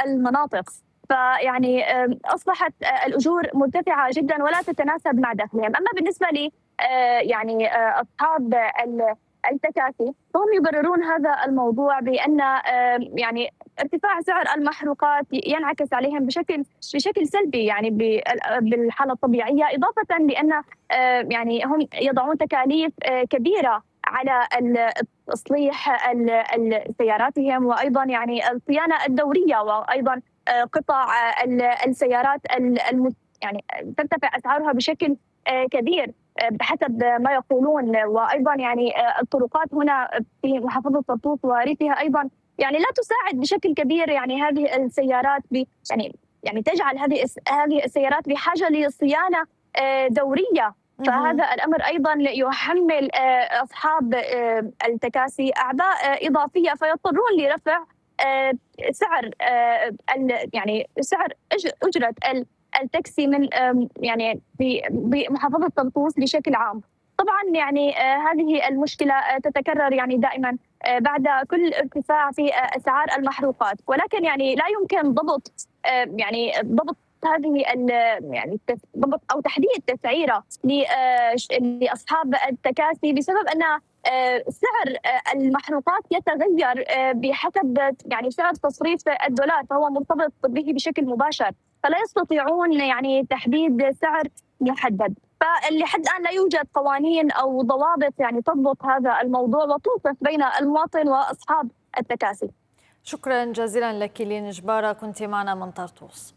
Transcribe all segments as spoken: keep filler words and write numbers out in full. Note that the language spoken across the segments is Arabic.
المناطق. فيعني أصبحت الأجور مرتفعة جدًا ولا تتناسب مع دخلهم. أما بالنسبة ل يعني أصحاب التكاسي فهم يبررون هذا الموضوع بأن يعني ارتفاع سعر المحروقات ينعكس عليهم بشكل بشكل سلبي يعني بالحالة الطبيعية، إضافة لأن يعني هم يضعون تكاليف كبيرة على تصليح سياراتهم، وأيضا يعني الصيانة الدورية، وأيضا قطع السيارات يعني ترتفع أسعارها بشكل كبير بحسب ما يقولون. وايضا يعني الطرقات هنا في محافظه طرطوس وريفها ايضا يعني لا تساعد بشكل كبير يعني هذه السيارات ب يعني يعني تجعل هذه هذه السيارات بحاجه لصيانه دوريه. فهذا الامر ايضا يحمل اصحاب التكاسي اعباء اضافيه، فيضطرون لرفع سعر يعني سعر اجره التاكسي من يعني في بمحافظه طرطوس بشكل عام. طبعا يعني هذه المشكله تتكرر يعني دائما بعد كل ارتفاع في اسعار المحروقات، ولكن يعني لا يمكن ضبط يعني ضبط هذه يعني ضبط او تحديد تسعيره لاصحاب التكاسي بسبب ان سعر المحروقات يتغير بحسب يعني سعر تصريف الدولار، فهو مرتبط به بشكل مباشر، فلا يستطيعون يعني تحديد سعر محدد. فلحد الآن لا يوجد قوانين أو ضوابط يعني تضبط هذا الموضوع وتوصف بين المواطن وأصحاب التكاسي. شكرا جزيلا لك لين جبارة، كنت معنا من طرطوس.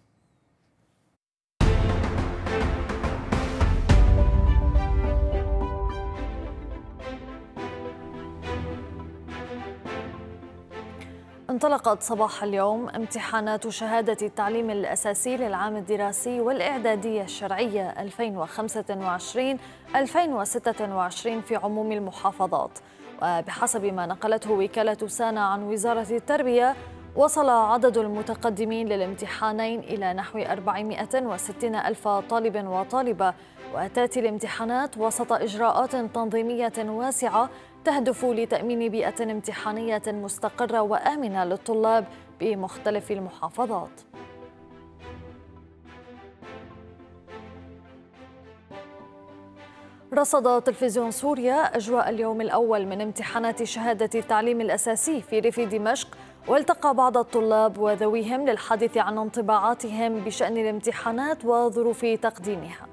انطلقت صباح اليوم امتحانات شهادة التعليم الأساسي للعام الدراسي والإعدادية الشرعية ألفين وخمسة وعشرين ألفين وستة وعشرين في عموم المحافظات. وبحسب ما نقلته وكالة سانا عن وزارة التربية، وصل عدد المتقدمين للامتحانين إلى نحو أربعمائة وستين ألف طالب وطالبة. وتأتي الامتحانات وسط إجراءات تنظيمية واسعة تهدف لتأمين بيئة امتحانية مستقرة وآمنة للطلاب بمختلف المحافظات. رصد تلفزيون سوريا أجواء اليوم الأول من امتحانات شهادة التعليم الأساسي في ريف دمشق، والتقى بعض الطلاب وذويهم للحديث عن انطباعاتهم بشأن الامتحانات وظروف تقديمها.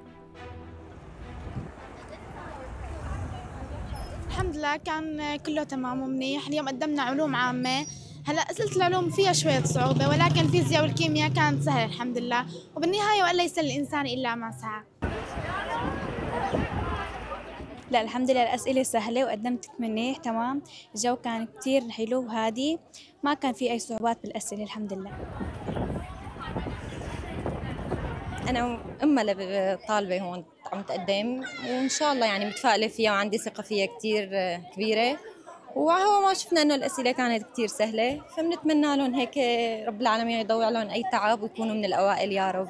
الحمد لله كان كله تمام ومنيح. اليوم قدمنا علوم عامة، هلا أسئلة العلوم فيها شوية صعوبة، ولكن الفيزياء والكيمياء كانت سهلة الحمد لله، وبالنهاية وأن ليس للإنسان إلا ما سعى. لا الحمد لله الأسئلة سهلة وقدمت منيح تمام، الجو كان كتير حلو وهادي، ما كان في أي صعوبات بالأسئلة الحمد لله. أنا أم لطالبة هون عم تقدم، وإن شاء الله يعني متفائلة فيها وعندي ثقة فيها كتير كبيرة، وهو ما شفنا إنه الأسئلة كانت كتير سهلة، فبنتمنى لهم هيك رب العالمين يضوي لهم أي تعب ويكونوا من الأوائل يا رب.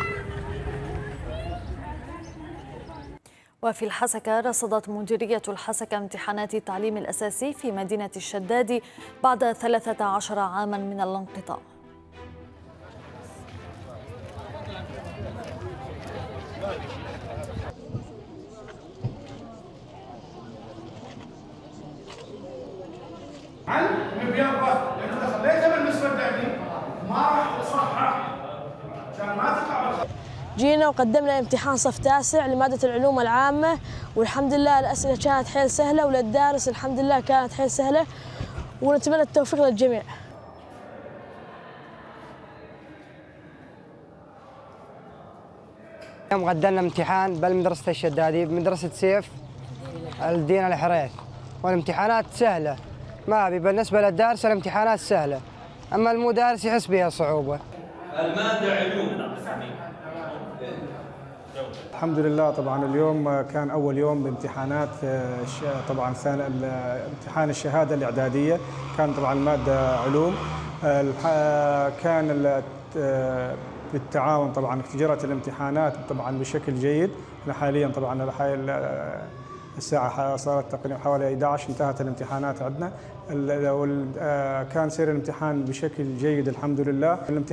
وفي الحسكة رصدت مديرية الحسكة امتحانات التعليم الأساسي في مدينة الشدادي بعد ثلاثة عشر عاما من الانقطاع. عن مبيضة لأن إذا خليتها بالنسبة للتعليم ما راح تصحح عشان ما تقع بالخطأ. جينا وقدمنا امتحان صف تاسع لمادة العلوم العامة، والحمد لله الأسئلة كانت حيل سهلة، وللدارس الحمد لله كانت حيل سهلة، ونتمنى التوفيق للجميع. اليوم قدمنا امتحان بالمدرسة الشدادي بمدرسة سيف الدين الحريث، والامتحانات سهلة، ما بي بالنسبة للدارس الامتحانات سهلة، أما المدارس يحس بها صعوبة. المادة علوم. الحمد لله. طبعا اليوم كان أول يوم بامتحانات طبعا امتحان الشهادة الإعدادية، كان طبعا المادة علوم، كان بالتعاون طبعا جرت الامتحانات طبعا بشكل جيد. حاليا طبعا الساعة صارت تقريبا حوالي إحدى عشرة انتهت الامتحانات عندنا، كان سير الامتحان بشكل جيد الحمد لله.